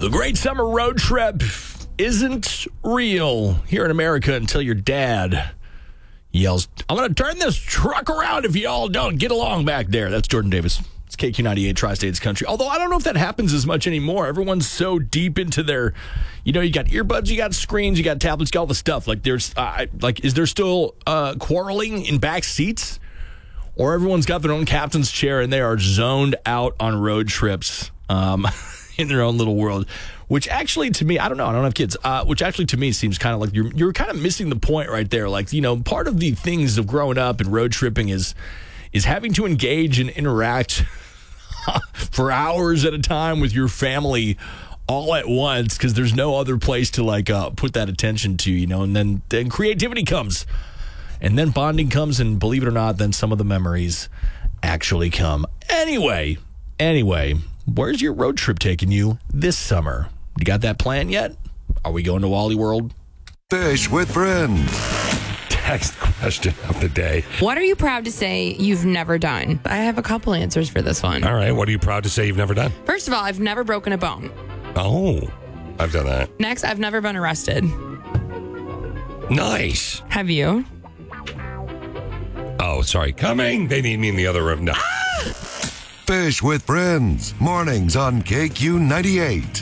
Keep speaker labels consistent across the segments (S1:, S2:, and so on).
S1: The great summer road trip isn't real here in America until your dad yells, "I'm going to turn this truck around if you all don't get along back there." That's Jordan Davis. It's KQ98 Tri-States Country. Although I don't know if that happens as much anymore. Everyone's so deep into their, you got earbuds, you got screens, you got tablets, you got all the stuff. Like there's, is there still quarreling in back seats? Or everyone's got their own captain's chair and they are zoned out on road trips in their own little world. Which actually to me, I don't know, I don't have kids, which actually to me seems kind of like you're kind of missing the point right there. Like, part of the things of growing up and road tripping is having to engage and interact for hours at a time with your family all at once because there's no other place to put that attention to, and then creativity comes. And then bonding comes, and believe it or not, then some of the memories actually come. Anyway, where's your road trip taking you this summer? You got that plan yet? Are we going to Wally World?
S2: Fish with friends.
S3: Text question of the day.
S4: What are you proud to say you've never done? I have a couple answers for this one.
S3: All right. What are you proud to say you've never done?
S4: First of all, I've never broken a bone.
S3: Oh, I've done that.
S4: Next, I've never been arrested.
S3: Nice.
S4: Have you?
S3: Oh, sorry. Coming. They need me in the other room. No.
S2: Fish with friends. Mornings on KQ98.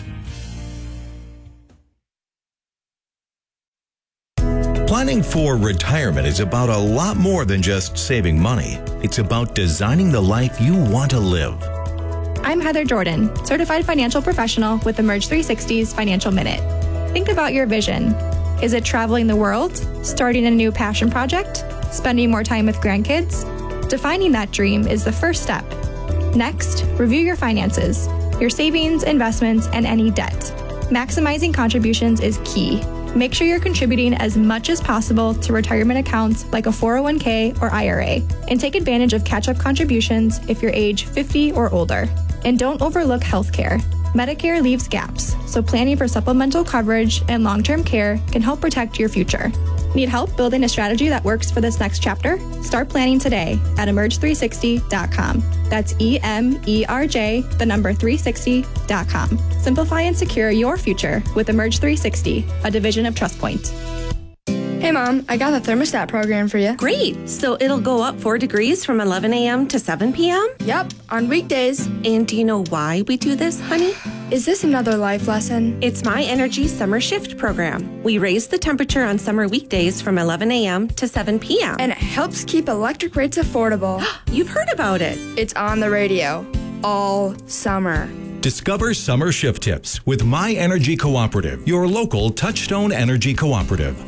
S5: Planning for retirement is about a lot more than just saving money. It's about designing the life you want to live.
S6: I'm Heather Jordan, certified financial professional with Emerge 360's Financial Minute. Think about your vision. Is it traveling the world? Starting a new passion project? Spending more time with grandkids? Defining that dream is the first step. Next, review your finances, your savings, investments, and any debt. Maximizing contributions is key. Make sure you're contributing as much as possible to retirement accounts like a 401k or IRA, and take advantage of catch-up contributions if you're age 50 or older. And don't overlook healthcare. Medicare leaves gaps, so planning for supplemental coverage and long-term care can help protect your future. Need help building a strategy that works for this next chapter? Start planning today at emerge360.com. That's EMERJ, 360.com. Simplify and secure your future with Emerge 360, a division of TrustPoint.
S7: Hey, Mom, I got the thermostat program for you.
S8: Great. So it'll go up 4 degrees from 11 a.m. to 7 p.m.?
S7: Yep, on weekdays.
S8: And do you know why we do this, honey?
S7: Is this another life lesson?
S8: It's My Energy Summer Shift program. We raise the temperature on summer weekdays from 11 a.m. to 7 p.m.
S7: And it helps keep electric rates affordable.
S8: You've heard about it.
S7: It's on the radio all summer.
S5: Discover summer shift tips with My Energy Cooperative, your local Touchstone Energy Cooperative.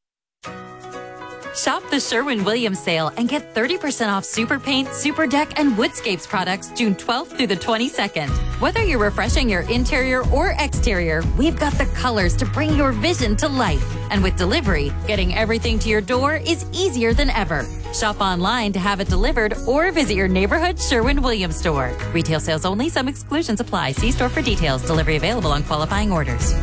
S9: Shop the Sherwin-Williams sale and get 30% off Super Paint, Super Deck, and Woodscapes products June 12th through the 22nd. Whether you're refreshing your interior or exterior, we've got the colors to bring your vision to life. And with delivery, getting everything to your door is easier than ever. Shop online to have it delivered or visit your neighborhood Sherwin-Williams store. Retail sales only. Some exclusions apply. See store for details. Delivery available on qualifying orders.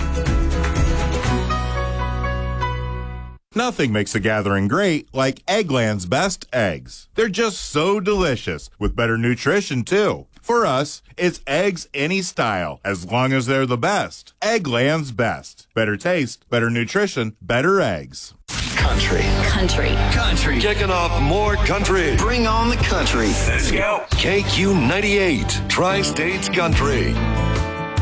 S10: Nothing makes a gathering great like Eggland's best eggs. They're just so delicious, with better nutrition, too. For us, it's eggs any style, as long as they're the best. Eggland's best. Better taste, better nutrition, better eggs.
S2: Country. Kicking off more country.
S11: Bring on the country.
S2: Let's go. KQ98, Tri-States Country.